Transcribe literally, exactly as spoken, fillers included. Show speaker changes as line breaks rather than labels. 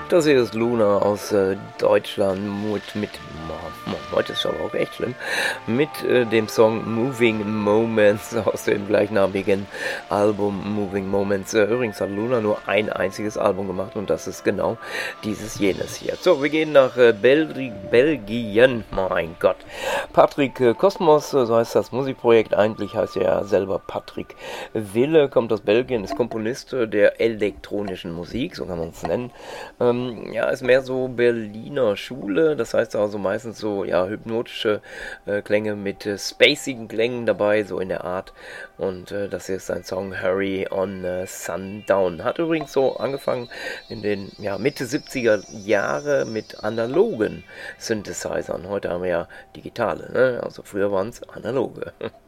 Das hier ist Luna aus äh, Deutschland mit, mit heute ist aber auch echt schlimm, mit äh, dem Song Moving Moments aus dem gleichnamigen Album Moving Moments. Äh, übrigens hat Luna nur ein einziges Album gemacht und das ist genau dieses jenes hier. So, wir gehen nach äh, Bel- Belgien, mein Gott. Patrick äh, Kosmos, äh, so heißt das Musikprojekt, eigentlich heißt er ja selber Patrick Wille, kommt aus Belgien, ist Komponist äh, der elektronischen Musik, so kann man es nennen. Ähm, ja, ist mehr so Berliner Schule, das heißt also meistens so, ja, hypnotische äh, Klänge mit äh, spacigen Klängen dabei, so in der Art. Und äh, das hier ist sein Song Hurry on äh, Sundown. Hat übrigens so angefangen in den ja, Mitte siebziger Jahre mit analogen Synthesizern. Heute haben wir ja digitale, ne? Also früher waren es analoge.